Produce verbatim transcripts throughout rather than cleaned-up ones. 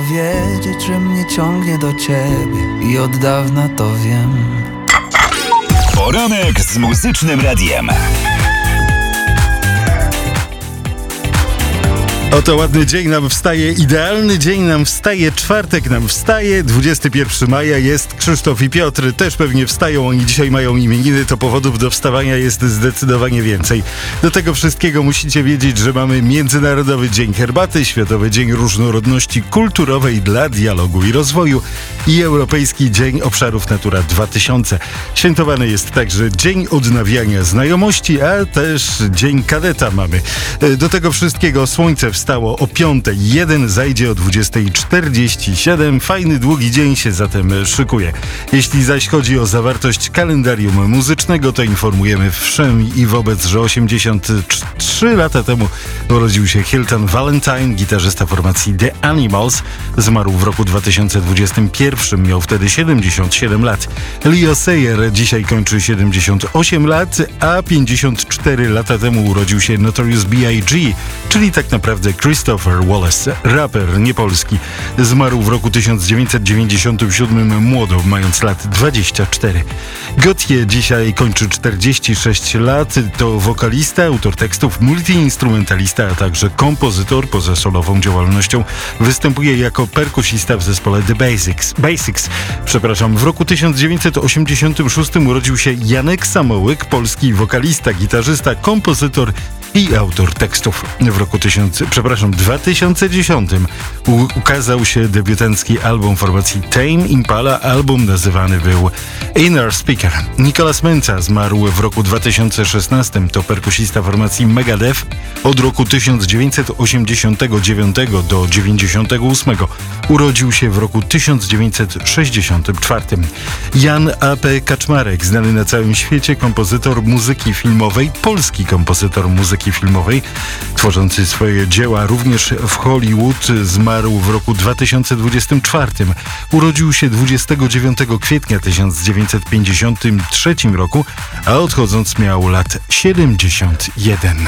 powiedzieć, że mnie ciągnie do ciebie i od dawna to wiem. Poranek z Muzycznym Radiem. Oto ładny dzień nam wstaje, idealny dzień nam wstaje, czwartek nam wstaje, dwudziestego pierwszego maja jest Krzysztof i Piotr, też pewnie wstają, oni dzisiaj mają imieniny, to powodów do wstawania jest zdecydowanie więcej. Do tego wszystkiego musicie wiedzieć, że mamy Międzynarodowy Dzień Herbaty, Światowy Dzień Różnorodności Kulturowej dla Dialogu i Rozwoju i Europejski Dzień Obszarów Natura dwa tysiące. Świętowany jest także Dzień Odnawiania Znajomości, a też Dzień Kadeta mamy. Do tego wszystkiego słońce wstało o piątej jeden, zajdzie o dwudziestej czterdzieści siedem. Fajny, długi dzień się zatem szykuje. Jeśli zaś chodzi o zawartość kalendarium muzycznego, to informujemy wszem i wobec, że osiemdziesiąt trzy lata temu urodził się Hilton Valentine, gitarzysta formacji The Animals. Zmarł w roku dwa tysiące dwudziestym pierwszym, miał wtedy siedemdziesiąt siedem lat. Leo Sayer dzisiaj kończy siedemdziesiąt osiem lat, a pięćdziesiąt cztery lata temu urodził się Notorious B I G, czyli tak naprawdę Christopher Wallace, raper niepolski. Zmarł w roku tysiąc dziewięćset dziewięćdziesiątym siódmym młodo, mając lat dwadzieścia cztery. Gotye dzisiaj kończy czterdzieści sześć lat. To wokalista, autor tekstów, multiinstrumentalista, a także kompozytor. Poza solową działalnością występuje jako perkusista w zespole The Basics. Basics. Przepraszam. W roku tysiąc dziewięćset osiemdziesiątym szóstym urodził się Janek Samołyk, polski wokalista, gitarzysta, kompozytor i autor tekstów. W roku tysiąc, przepraszam, dwa tysiące dziesiątym u- ukazał się debiutancki album formacji Tame Impala. Album nazywany był Inner Speaker. Nicolas Menza zmarł w roku dwa tysiące szesnastym. To perkusista formacji Megadeth. Od roku tysiąc dziewięćset osiemdziesiątego dziewiątego do dziewięćdziesiątego ósmego urodził się w roku tysiąc dziewięćset sześćdziesiątym czwartym. Jan A P Kaczmarek, znany na całym świecie kompozytor muzyki filmowej, polski kompozytor muzyki filmowej, tworzący swoje dzieła również w Hollywood, zmarł w roku dwa tysiące dwudziestym czwartym. Urodził się dwudziestego dziewiątego kwietnia tysiąc dziewięćset pięćdziesiątym trzecim roku, a odchodząc miał lat siedemdziesiąt jeden.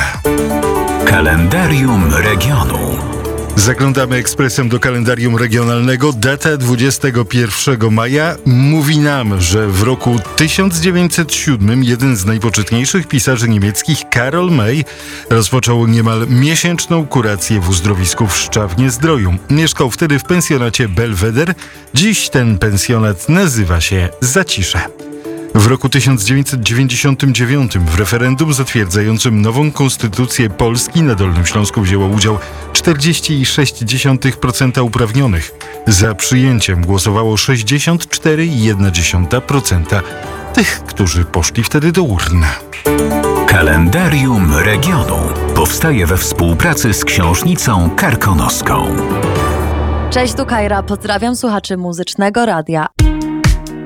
Kalendarium regionu. Zaglądamy ekspresem do kalendarium regionalnego. Data dwudziestego pierwszego maja mówi nam, że w roku tysiąc dziewięćset siódmym jeden z najpoczytniejszych pisarzy niemieckich, Karol May, rozpoczął niemal miesięczną kurację w uzdrowisku w Szczawnie-Zdroju. Mieszkał wtedy w pensjonacie Belweder. Dziś ten pensjonat nazywa się Zacisze. W roku tysiąc dziewięćset dziewięćdziesiątym dziewiątym w referendum zatwierdzającym nową konstytucję Polski na Dolnym Śląsku wzięło udział czterdzieści przecinek sześć procent uprawnionych. Za przyjęciem głosowało sześćdziesiąt cztery przecinek jedna procent tych, którzy poszli wtedy do urn. Kalendarium regionu powstaje we współpracy z Książnicą Karkonoską. Cześć, tu Kajra, pozdrawiam słuchaczy Muzycznego Radia.